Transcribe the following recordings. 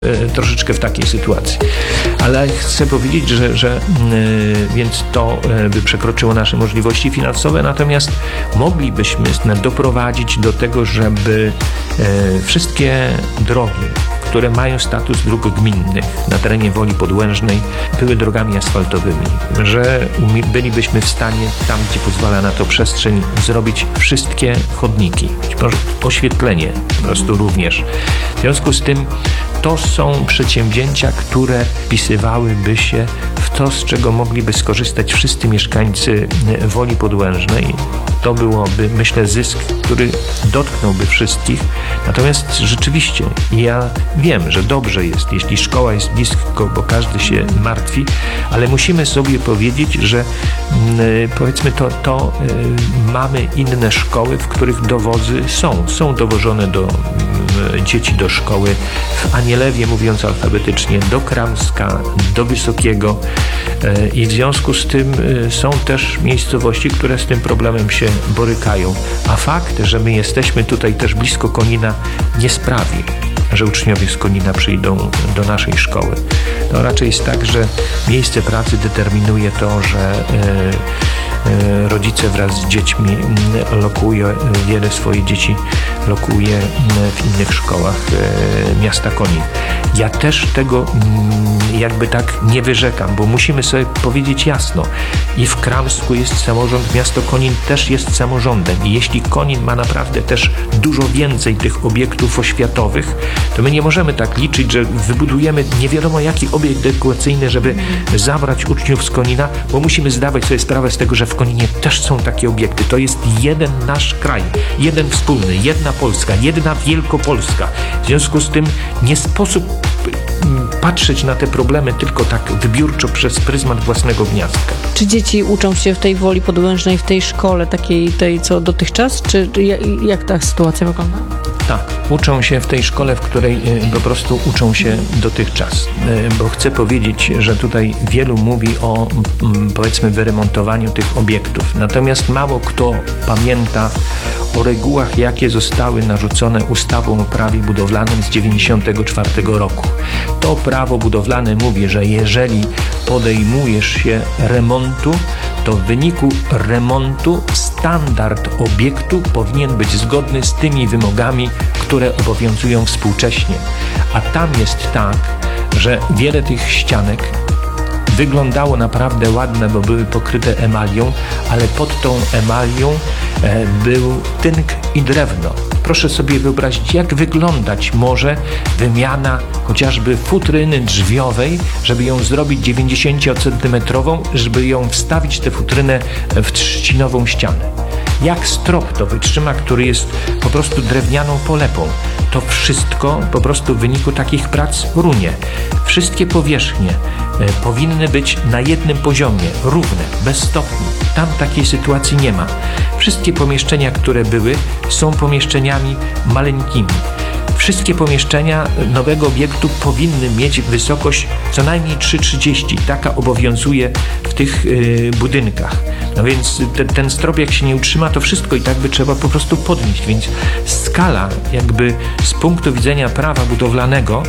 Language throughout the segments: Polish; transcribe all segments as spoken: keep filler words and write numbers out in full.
troszeczkę w takiej sytuacji. Ale chcę powiedzieć, że, że więc to by przekroczyło nasze możliwości finansowe, natomiast moglibyśmy doprowadzić do tego, żeby wszystkie drogi, które mają status dróg gminnych na terenie Woli Podłężnej, były drogami asfaltowymi, że bylibyśmy w stanie, tam gdzie pozwala na to przestrzeń, zrobić wszystkie chodniki, być może oświetlenie po prostu również. W związku z tym to są przedsięwzięcia, które wpisywałyby się w to, z czego mogliby skorzystać wszyscy mieszkańcy Woli Podłężnej. To byłoby, myślę, zysk, który dotknąłby wszystkich. Natomiast rzeczywiście ja wiem, że dobrze jest, jeśli szkoła jest blisko, bo każdy się martwi, ale musimy sobie powiedzieć, że powiedzmy to, to mamy inne szkoły, w których dowozy są. Są dowożone do dzieci do szkoły w Anielewie, mówiąc alfabetycznie, do Kramska, do Wysokiego i w związku z tym są też miejscowości, które z tym problemem się borykają. A fakt, że my jesteśmy tutaj też blisko Konina, nie sprawi, że uczniowie z Konina przyjdą do naszej szkoły. To raczej jest tak, że miejsce pracy determinuje to, że rodzice wraz z dziećmi lokuje, wiele swoich dzieci lokuje w innych szkołach miasta Konin. Ja też tego jakby tak nie wyrzekam, bo musimy sobie powiedzieć jasno. I w Kramsku jest samorząd, miasto Konin też jest samorządem. I jeśli Konin ma naprawdę też dużo więcej tych obiektów oświatowych, to my nie możemy tak liczyć, że wybudujemy nie wiadomo jaki obiekt edukacyjny, żeby zabrać uczniów z Konina, bo musimy zdawać sobie sprawę z tego, że w Koninie też są takie obiekty. To jest jeden nasz kraj, jeden wspólny, jedna Polska, jedna Wielkopolska. W związku z tym nie sposób patrzeć na te problemy tylko tak wybiórczo przez pryzmat własnego gniazdka. Czy dzieci uczą się w tej Woli Podłężnej, w tej szkole takiej tej co dotychczas? Czy jak ta sytuacja wygląda? Tak, uczą się w tej szkole, w której po prostu uczą się dotychczas. Bo chcę powiedzieć, że tutaj wielu mówi o powiedzmy wyremontowaniu tych obiektów. Natomiast mało kto pamięta o regułach, jakie zostały narzucone ustawą o prawie budowlanym z dziewięćdziesiątego czwartego roku. To prawo budowlane mówi, że jeżeli podejmujesz się remontu, to w wyniku remontu standard obiektu powinien być zgodny z tymi wymogami, które obowiązują współcześnie. A tam jest tak, że wiele tych ścianek wyglądało naprawdę ładne, bo były pokryte emalią, ale pod tą emalią e, był tynk i drewno. Proszę sobie wyobrazić, jak wyglądać może wymiana chociażby futryny drzwiowej, żeby ją zrobić dziewięćdziesięciocentymetrową, żeby ją wstawić tę futrynę w trzcinową ścianę. Jak strop to wytrzyma, który jest po prostu drewnianą polepą. To wszystko po prostu w wyniku takich prac runie. Wszystkie powierzchnie e, powinny być na jednym poziomie, równe, bez stopni. Tam takiej sytuacji nie ma. Wszystkie pomieszczenia, które były, są pomieszczeniami maleńkimi. Wszystkie pomieszczenia nowego obiektu powinny mieć wysokość co najmniej trzy metra trzydzieści. Taka obowiązuje w tych y, budynkach. No więc te, ten strop jak się nie utrzyma, to wszystko i tak by trzeba po prostu podnieść. Więc skala jakby z punktu widzenia prawa budowlanego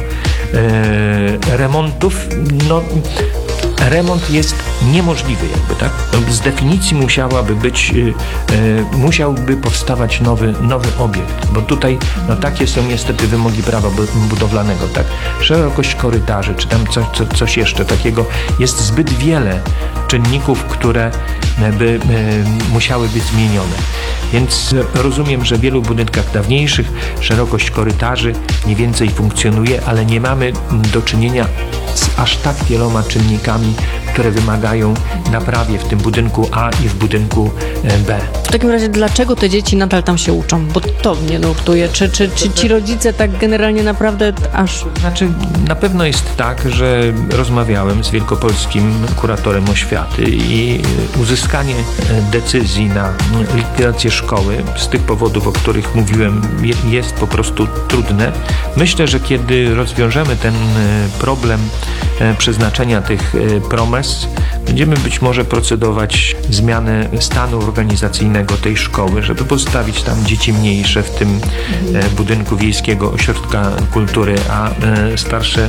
y, remontów, no remont jest niemożliwy jakby, tak? Z definicji musiałaby być, yy, yy, musiałby powstawać nowy, nowy obiekt, bo tutaj no takie są niestety wymogi prawa budowlanego, tak? Szerokość korytarzy, czy tam coś, co, coś jeszcze takiego. Jest zbyt wiele czynników, które by yy, musiały być zmienione. Więc rozumiem, że w wielu budynkach dawniejszych szerokość korytarzy mniej więcej funkcjonuje, ale nie mamy do czynienia z aż tak wieloma czynnikami, które wymagają naprawy w tym budynku A i w budynku B. W takim razie dlaczego te dzieci nadal tam się uczą? Bo to mnie nurtuje. Czy, czy, czy ci rodzice tak generalnie naprawdę aż... Znaczy, na pewno jest tak, że rozmawiałem z wielkopolskim kuratorem oświaty i uzyskanie decyzji na likwidację szkoły z tych powodów, o których mówiłem, jest po prostu trudne. Myślę, że kiedy rozwiążemy ten problem przeznaczenia tych promes, będziemy być może procedować zmianę stanu organizacyjnego tej szkoły, żeby postawić tam dzieci mniejsze w tym budynku Wiejskiego Ośrodka Kultury, a starsze